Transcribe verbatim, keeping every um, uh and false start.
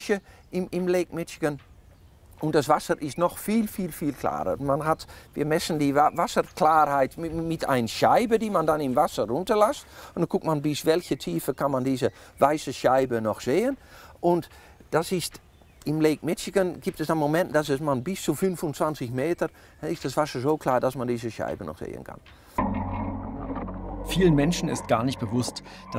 im, im Lake Michigan. Und das Wasser ist noch viel, viel, viel klarer. Man hat, wir messen die Wasserklarheit mit, mit einer Scheibe, die man dann im Wasser runterlässt. Und dann guckt man, bis welche Tiefe kann man diese weiße Scheibe noch sehen. Und das ist, im Lake Michigan gibt es einen Moment, dass es man bis zu fünfundzwanzig Meter ist das Wasser so klar, dass man diese Scheibe noch sehen kann. Vielen Menschen ist gar nicht bewusst, dass